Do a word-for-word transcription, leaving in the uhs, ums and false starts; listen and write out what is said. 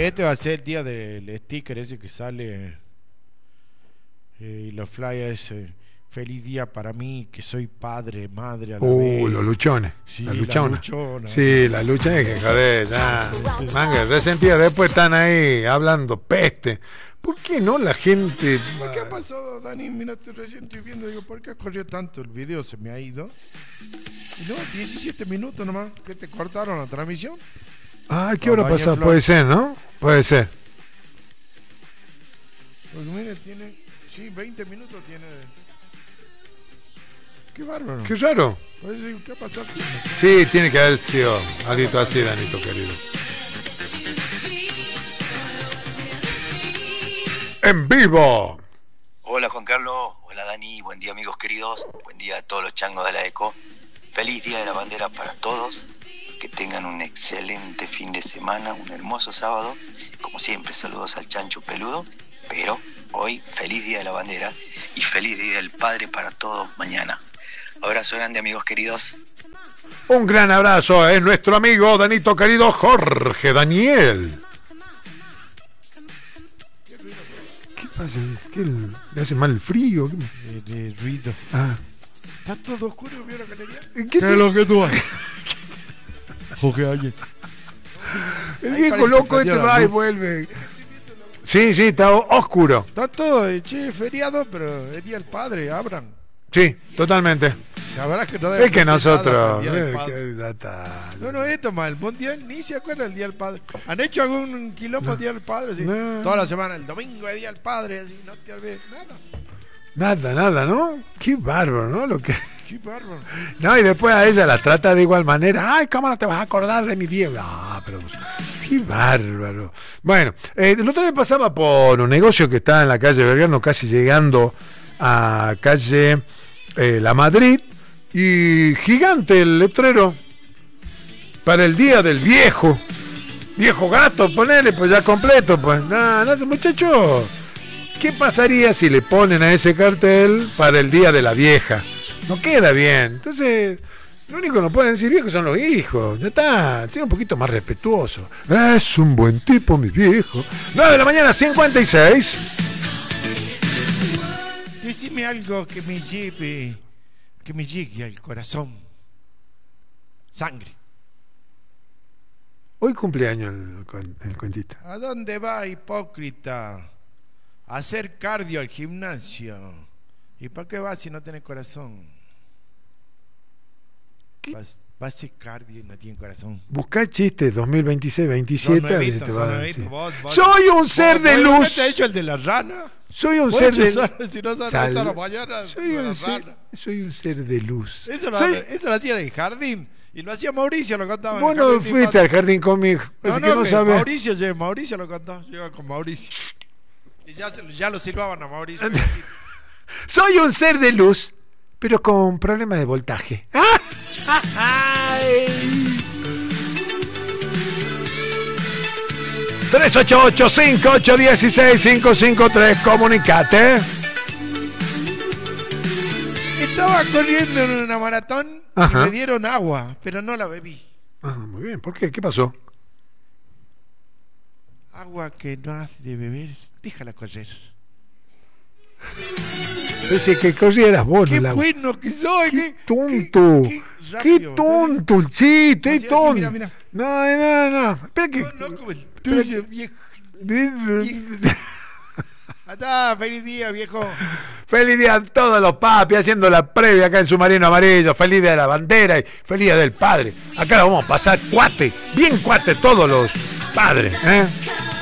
Este va a ser el día del sticker ese que sale eh, y los flyers. Eh, feliz día para mí, que soy padre, madre a la Uh, vez. los luchones. Sí, la luchona. la luchona. Sí, la lucha es que joder, ya. Manga, resentida. Después están ahí hablando peste. ¿Por qué no la gente? ¿Qué ha pasado, Dani? Mira, te recién estoy viendo, digo, ¿por qué corrió tanto? El video se me ha ido. Y no, diecisiete minutos nomás. ¿Qué te cortaron la transmisión? Ah, ¿qué No, hora Daniel pasada? Flores. Puede ser, ¿no? Puede ser. Porque mire, tiene. Sí, veinte minutos tiene. Qué bárbaro. Qué raro. Por eso digo, ¿qué ha pasado? Sí, tiene que haber sido algo así, Danito querido. En vivo. Hola Juan Carlos, hola Dani, buen día amigos queridos, buen día a todos los changos de la ECO, feliz día de la bandera para todos, que tengan un excelente fin de semana, un hermoso sábado, como siempre saludos al chancho peludo, pero hoy feliz día de la bandera y feliz día del padre para todos mañana. Abrazo grande amigos queridos. Un gran abrazo, es nuestro amigo Danito querido Jorge Daniel. ¿Qué pasa? ¿Qué le hace mal el frío? De, de ruido. Ah. ¿Está todo oscuro, vio la galería? ¿Qué, ¿Qué te... es lo que tú haces? ¿O qué alguien? El Ahí viejo parece loco que este prendió la va y luz. vuelve. Sí, sí, está oscuro. Está todo, eh, che, feriado, pero es día del padre, abran. Sí, totalmente. La verdad es que no debe Es que ser nada nosotros... para el Día del eh, Padre. que ya está. No, no, esto más, el mundial ni se acuerda del Día del Padre. ¿Han hecho algún quilombo No. Día del Padre? Así, No. toda la semana, el domingo es Día del Padre, así, no te olvides, nada. Nada, nada, ¿no? Qué bárbaro, ¿no? Lo que... Qué bárbaro. No, y después a ella la trata de igual manera. Ay, ¿cómo no te vas a acordar de mi viejo? Ah, pero qué bárbaro. Bueno, eh, el otro día pasaba por un negocio que está en la calle Belgrano, casi llegando a calle eh, La Madrid, y gigante el letrero para el día del viejo. Viejo gato, ponele, pues ya completo, pues. No, no, muchacho. ¿Qué pasaría si le ponen a ese cartel para el día de la vieja? No queda bien. Entonces, lo único que nos pueden decir viejos son los hijos. Ya está, sea un poquito más respetuoso. Es un buen tipo, mi viejo. nueve de la mañana, cincuenta y seis. Decime algo que me lleve, que me llegue al corazón. Sangre. Hoy cumpleaños el, cuen- el cuentista. ¿A dónde va, hipócrita? A hacer cardio al gimnasio. ¿Y para qué vas si no tenés corazón? Vas, vas a hacer cardio y no tienes corazón. Buscá chistes dos mil veintiséis veintisiete. Son A ver si nuevitos, te son va a nuevitos. decir. Vos- vos- Soy un ser ¿Vos- de vos luz. ¿Te ha hecho el de la rana? Soy un Vos ser de sabes, si no sabes Sal- eso a la mañana, soy de la un, ser, rana. soy un ser de luz. Eso lo, Soy- eso lo hacía en el jardín. Y lo hacía Mauricio, lo contaba. en Vos el no jardín de fuiste infantes. al jardín conmigo. No, Así no, que no que sabes. Mauricio, llega- Mauricio lo contó. Llega con Mauricio. Y ya, se- ya lo silbaban a Mauricio. Soy un ser de luz, pero con problemas de voltaje. tres ocho ocho, cinco ocho uno seis, cinco cinco tres, comunicate. Estaba corriendo en una maratón Ajá. y me dieron agua, pero no la bebí. Ah, muy bien, ¿por qué? ¿Qué pasó? Agua que no has de beber, déjala correr. Pensé que corrieras vos, ¡Qué no la- bueno que soy! ¡Qué ¡Qué, tonto! qué- ¡Qué, qué rápido! tonto el chiste! Así, ¡Qué así, tonto! mira, mira. No, no, no. Espera que... No, no como el tuyo, viejo. Anda, feliz día, viejo. Feliz día a todos los papis haciendo la previa acá en Submarino Amarillo. Feliz día de la bandera y feliz día del padre. Acá la vamos a pasar cuate, bien cuate todos los padres, ¿eh?